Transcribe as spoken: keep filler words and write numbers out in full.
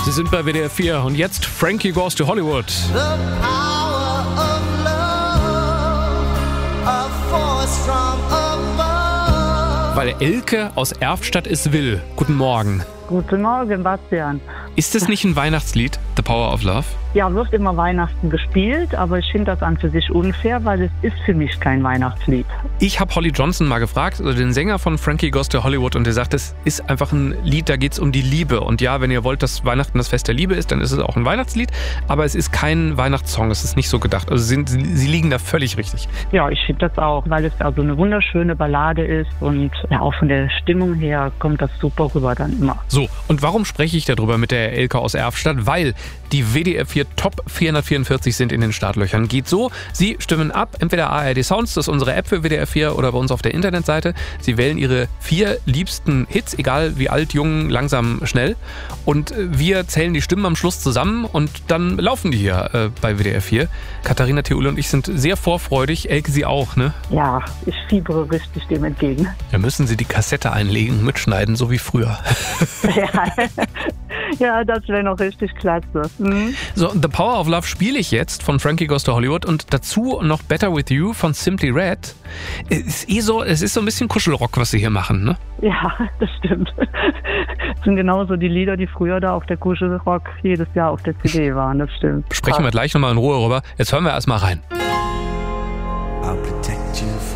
Sie sind bei W D R vier und jetzt Frankie Goes to Hollywood. The power of love, a force from above. Weil Elke aus Erftstadt es will. Guten Morgen. Guten Morgen, Bastian. Ist das nicht ein Weihnachtslied, The Power of Love? Ja, wird immer Weihnachten gespielt, aber ich finde das an für sich unfair, weil es ist für mich kein Weihnachtslied. Ich habe Holly Johnson mal gefragt, also den Sänger von Frankie Goes to Hollywood, und der sagt, es ist einfach ein Lied, da geht es um die Liebe. Und ja, wenn ihr wollt, dass Weihnachten das Fest der Liebe ist, dann ist es auch ein Weihnachtslied, aber es ist kein Weihnachtssong, es ist nicht so gedacht. Also sind, sie liegen da völlig richtig. Ja, ich finde das auch, weil es also eine wunderschöne Ballade ist und ja, auch von der Stimmung her kommt das super rüber dann immer. So, und warum spreche ich darüber mit der Elke aus Erftstadt? Weil die W D R vier Top vierhundertvierundvierzig sind in den Startlöchern. Geht so, Sie stimmen ab, entweder A R D Sounds, das ist unsere App für W D R vier, oder bei uns auf der Internetseite. Sie wählen Ihre vier liebsten Hits, egal wie alt, jung, langsam, schnell. Und wir zählen die Stimmen am Schluss zusammen und dann laufen die hier äh, bei W D R vier. Katharina Theule und ich sind sehr vorfreudig. Elke, Sie auch, ne? Ja, ich fiebere richtig dem entgegen. Da müssen Sie die Kassette einlegen, mitschneiden, so wie früher. Ja, ja, das wäre noch richtig klasse. Mhm. So, The Power of Love spiele ich jetzt von Frankie Goes to Hollywood und dazu noch Better With You von Simply Red. Es ist eh so, es ist so ein bisschen Kuschelrock, was Sie hier machen, ne? Ja, das stimmt. Das sind genauso die Lieder, die früher da auf der Kuschelrock jedes Jahr auf der C D waren, das stimmt. Sprechen wir gleich nochmal in Ruhe rüber. Jetzt hören wir erstmal rein.